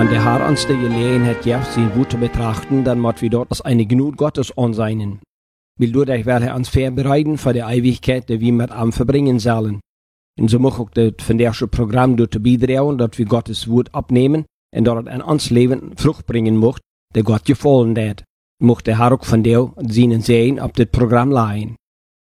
wenn der Herr uns die Gelegenheit gibt, sein Wort zu betrachten, dann muss wir dort als eine Gnade Gottes ansehen. Weil dadurch will er uns vorbereiten für die Ewigkeit, die wir mit ihm verbringen sollen. Und so mag auch das vandaagse Programm dort beitragen, dass wir Gottes Wort abnehmen und dass es in ons Leben Frucht bringen mocht, der Gott gefallen hat. Mocht der Herr auch von dir seinen Segen auf das Programm leihen.